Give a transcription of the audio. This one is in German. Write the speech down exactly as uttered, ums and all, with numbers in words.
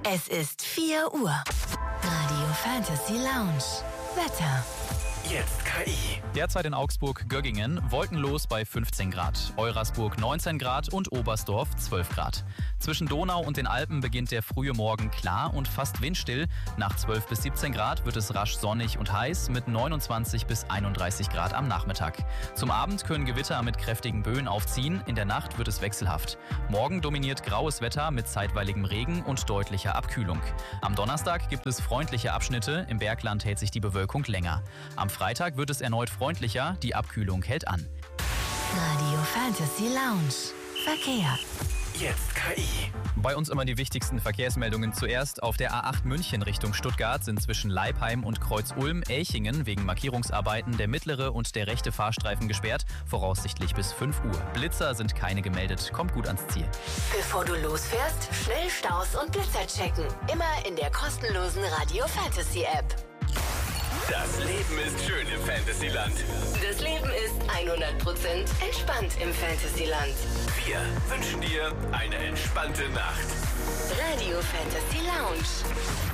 Es ist vier Uhr. Radio Fantasy Lounge. Wetter. Jetzt K I. Derzeit in Augsburg-Göggingen wolkenlos bei fünfzehn Grad, Eurasburg neunzehn Grad und Oberstdorf zwölf Grad. Zwischen Donau und den Alpen beginnt der frühe Morgen klar und fast windstill. Nach zwölf bis siebzehn Grad wird es rasch sonnig und heiß mit neunundzwanzig bis einunddreißig Grad am Nachmittag. Zum Abend können Gewitter mit kräftigen Böen aufziehen, in der Nacht wird es wechselhaft. Morgen dominiert graues Wetter mit zeitweiligem Regen und deutlicher Abkühlung. Am Donnerstag gibt es freundliche Abschnitte, im Bergland hält sich die Bewölkung länger. Am Freitag wird es erneut freundlicher, die Abkühlung hält an. Radio Fantasy Lounge. Verkehr. Jetzt K I. Bei uns immer die wichtigsten Verkehrsmeldungen zuerst. Auf der A acht München Richtung Stuttgart sind zwischen Leipheim und Kreuz-Ulm-Elchingen wegen Markierungsarbeiten der mittlere und der rechte Fahrstreifen gesperrt, voraussichtlich bis fünf Uhr. Blitzer sind keine gemeldet, kommt gut ans Ziel. Bevor du losfährst, schnell Staus und Blitzer checken. Immer in der kostenlosen Radio Fantasy App. Das Leben ist schön im Fantasyland. Das Leben ist hundert Prozent entspannt im Fantasyland. Wir wünschen dir eine entspannte Nacht. Radio Fantasy Lounge.